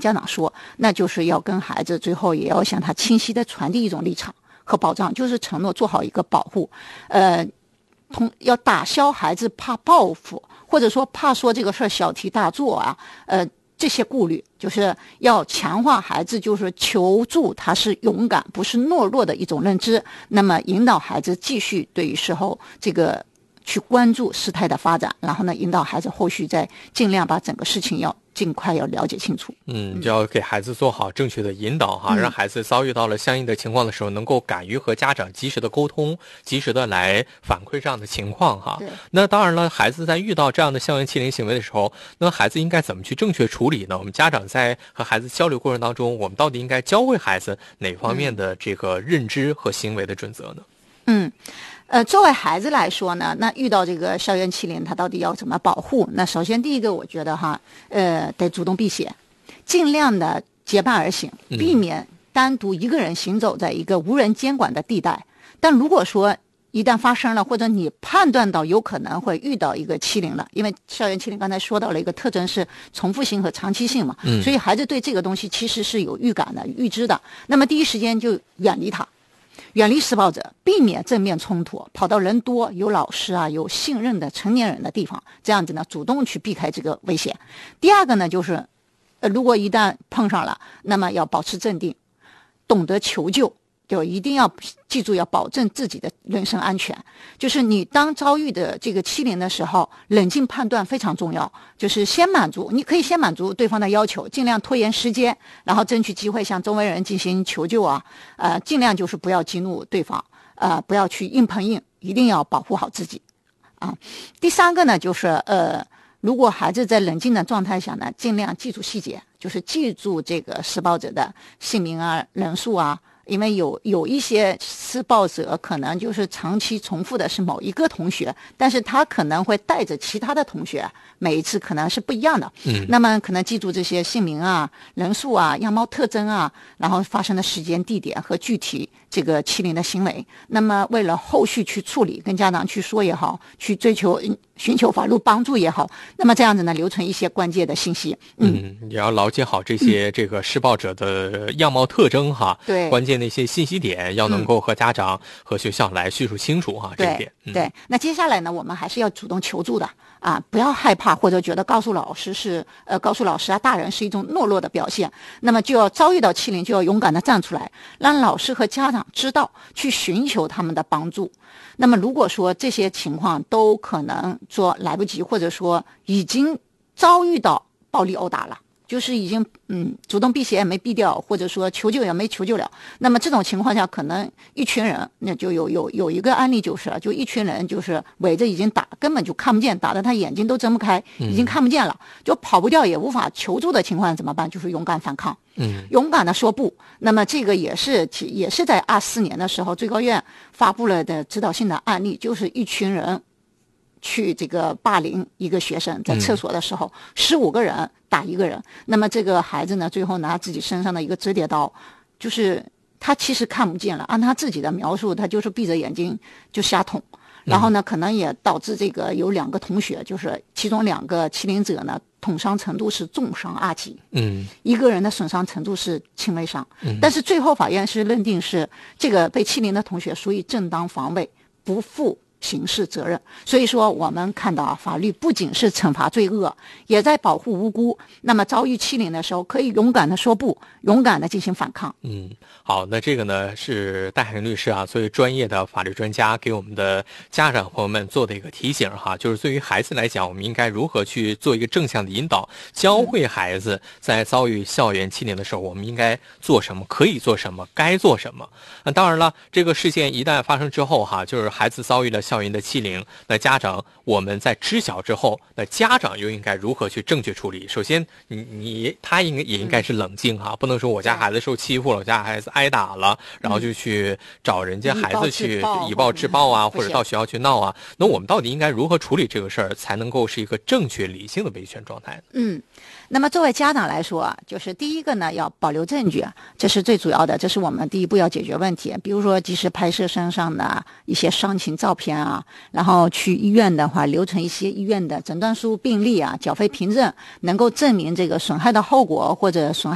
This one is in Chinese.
家长说，那就是要跟孩子最后也要向他清晰的传递一种立场和保障，就是承诺做好一个保护，要打消孩子怕报复，或者说怕说这个事儿小题大做啊，这些顾虑，就是要强化孩子就是求助他是勇敢不是懦弱的一种认知，那么引导孩子继续对于事后这个去关注事态的发展，然后呢引导孩子后续再尽量把整个事情要尽快要了解清楚。 就要给孩子做好正确的引导哈，让孩子遭遇到了相应的情况的时候，能够敢于和家长及时的沟通，及时的来反馈这样的情况哈。那当然了，孩子在遇到这样的校园欺凌行为的时候，那孩子应该怎么去正确处理呢？我们家长在和孩子交流过程当中，我们到底应该教会孩子哪方面的这个认知和行为的准则呢？ 作为孩子来说呢，那遇到这个校园欺凌，他到底要怎么保护？那首先第一个，我觉得得主动避险，尽量的结伴而行，避免单独一个人行走在一个无人监管的地带。但如果说一旦发生了，或者你判断到有可能会遇到一个欺凌了，因为校园欺凌刚才说到了一个特征是重复性和长期性嘛，所以孩子对这个东西其实是有预感的、预知的。那么第一时间就远离他。远离施暴者，避免正面冲突，跑到人多、有老师啊、有信任的成年人的地方，这样子呢，主动去避开这个危险。第二个呢，就是如果一旦碰上了，那么要保持镇定，懂得求救，就一定要记住要保证自己的人身安全。就是你当遭遇的这个欺凌的时候，冷静判断非常重要，就是你可以先满足对方的要求，尽量拖延时间，然后争取机会向周围人进行求救啊，尽量就是不要激怒对方，不要去硬碰硬，一定要保护好自己啊。第三个呢，就是如果孩子在冷静的状态下呢，尽量记住细节，就是记住这个施暴者的姓名啊、人数啊。因为有一些施暴者可能就是长期重复的是某一个同学，但是他可能会带着其他的同学，每一次可能是不一样的。那么可能记住这些姓名啊、人数啊、样貌特征啊，然后发生的时间、地点和具体这个欺凌的行为。那么为了后续去处理，跟家长去说也好，去寻求法律帮助也好，那么这样子呢，留存一些关键的信息。 也要了解好这些这个施暴者的样貌特征哈， 对， 关键的一些信息点要能够和家长和学校来叙述清楚哈，这一点。 对，那接下来呢，我们还是要主动求助的啊，不要害怕或者觉得告诉老师啊、大人是一种懦弱的表现。那么就要遭遇到欺凌，就要勇敢的站出来，让老师和家长知道，去寻求他们的帮助。那么如果说这些情况都可能说来不及，或者说已经遭遇到暴力殴打了，就是已经主动避嫌也没避掉，或者说求救也没求救了，那么这种情况下，可能一群人，那就有一个案例就是就一群人就是围着已经打，根本就看不见，打得他眼睛都睁不开，已经看不见了，就跑不掉也无法求助的情况怎么办？就是勇敢反抗，勇敢的说不。那么这个也是在24年的时候，最高院发布了的指导性的案例，就是一群人去这个霸凌一个学生，在厕所的时候，15个人打一个人。那么这个孩子呢，最后拿自己身上的一个折叠刀，就是他其实看不见了，按他自己的描述，他就是闭着眼睛就瞎捅。然后呢，可能也导致这个有2个同学，就是其中2个欺凌者呢，捅伤程度是重伤2级，一个人的损伤程度是轻微伤，但是最后法院是认定是这个被欺凌的同学属于正当防卫，不负刑事责任。所以说我们看到法律不仅是惩罚罪恶，也在保护无辜。那么遭遇欺凌的时候，可以勇敢的说不，勇敢的进行反抗。 好，那这个呢是戴海林律师啊，作为专业的法律专家，给我们的家长朋友们做的一个提醒哈，就是对于孩子来讲，我们应该如何去做一个正向的引导，教会孩子在遭遇校园欺凌的时候，我们应该做什么，可以做什么，该做什么。那当然了，这个事件一旦发生之后哈，就是孩子遭遇了校园的欺凌，那家长我们在知晓之后，那家长又应该如何去正确处理？首先，他也应该是冷静哈，不能说我家孩子受欺负了，我家孩子挨打了，然后就去找人家孩子去以暴制暴啊，或者到学校去闹啊。那我们到底应该如何处理这个事儿，才能够是一个正确理性的维权状态？ 那么作为家长来说，就是第一个呢，要保留证据，这是最主要的，这是我们第一步要解决问题。比如说及时拍摄身上的一些伤情照片啊，然后去医院的话留存一些医院的诊断书、病历啊，缴费凭证，能够证明这个损害的后果或者损害